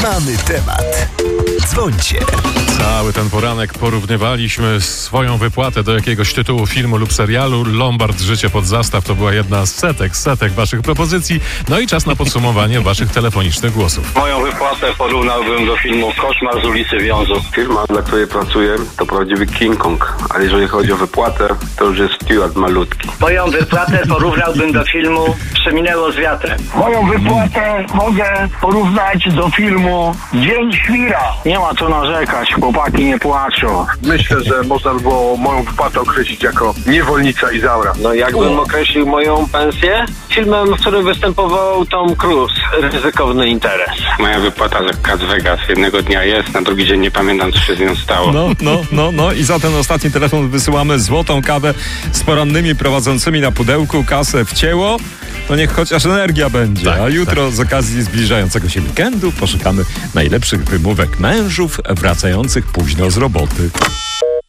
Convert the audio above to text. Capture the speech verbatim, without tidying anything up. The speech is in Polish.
Mamy temat. Dzwońcie. Cały ten poranek porównywaliśmy swoją wypłatę do jakiegoś tytułu filmu lub serialu. Lombard Życie pod zastaw to była jedna z setek, setek waszych propozycji. No i czas na podsumowanie waszych telefonicznych głosów. Moją wypłatę porównałbym do filmu Koszmar z ulicy Wiązów. Firma, dla której pracuję, to prawdziwy King Kong, ale jeżeli chodzi o wypłatę, to już jest Steward malutki. Moją wypłatę porównałbym do filmu Przeminęło z wiatrem. Moją wypłatę mogę porównać do filmu Dzień Świra. Nie ma co narzekać, chłopaki nie płaczą. Myślę, że można by było moją wypłatę określić jako niewolnica Izaura. No jakbym określił moją pensję? Filmem, w którym występował Tom Cruise, Ryzykowny interes. Moja wypłata za Las Vegas jednego dnia jest, na drugi dzień nie pamiętam, co się z nią stało. No, no, no, no i za ten ostatni telefon wysyłamy złotą kawę z porannymi prowadzącymi na pudełku. Kasę wcięło, to niech chociaż energia będzie. Tak, A jutro tak. z okazji zbliżającego się weekendu poszukamy najlepszych wymówek mężów wracających późno z roboty.